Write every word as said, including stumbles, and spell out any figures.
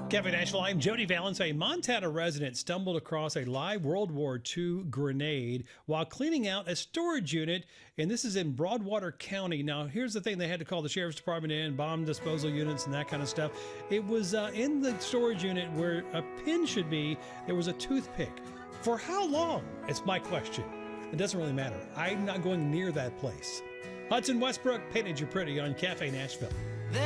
Cafe Nashville, I'm Jody Valence. A Montana resident stumbled across a live World War two grenade while cleaning out a storage unit, and this is in Broadwater County. Now, here's the thing. They had to call the sheriff's department in, bomb disposal units and that kind of stuff. It was uh, in the storage unit where a pin should be. There was a toothpick. For how long? It's my question. It doesn't really matter. I'm not going near that place. Hudson Westbrook, Painted You Pretty on Cafe Nashville.